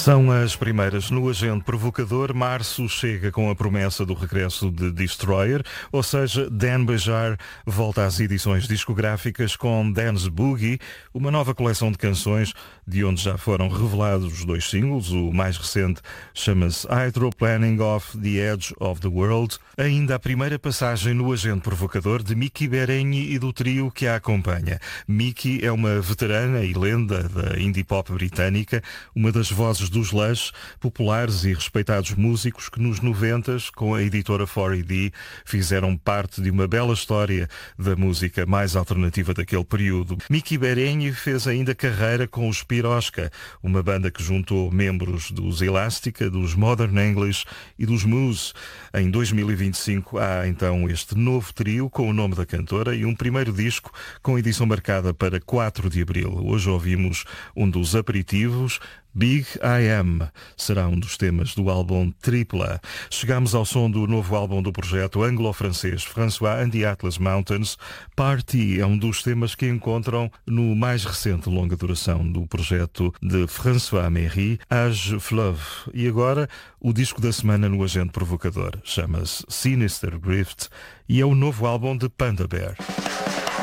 São as primeiras no Agente Provocador. Março chega com a promessa do regresso de Destroyer, ou seja, Dan Bejar volta às edições discográficas com Dan's Boogie, uma nova coleção de canções de onde já foram revelados 2 singles. O mais recente chama-se Hydroplaning Off the Edge of the World. Ainda a primeira passagem no Agente Provocador de Miki Berenyi e do trio que a acompanha. Miki é uma veterana e lenda da indie pop britânica, uma das vozes dos Lush, populares e respeitados músicos que nos 90s, com a editora 4AD, fizeram parte de uma bela história da música mais alternativa daquele período. Miki Berenyi fez ainda carreira com os Piroska, uma banda que juntou membros dos Elástica, dos Modern English e dos Muse. Em 2025 há então este novo trio com o nome da cantora e um primeiro disco com edição marcada para 4 de abril. Hoje ouvimos um dos aperitivos. Big I Am será um dos temas do álbum Tripla. Chegamos ao som do novo álbum do projeto anglo-francês François and the Atlas Mountains. Party é um dos temas que encontram no mais recente longa duração do projeto de François Méry, Age Fleuve. E agora, o disco da semana no Agente Provocador. Chama-se Sinister Grift e é o novo álbum de Panda Bear.